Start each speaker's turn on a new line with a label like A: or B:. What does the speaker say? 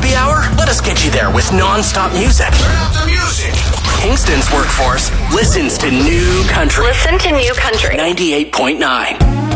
A: happy hour? Let us get you there with non-stop music.
B: Turn up the music.
A: Kingston's workforce listens to New Country.
C: Listen to New Country.
A: 98.9.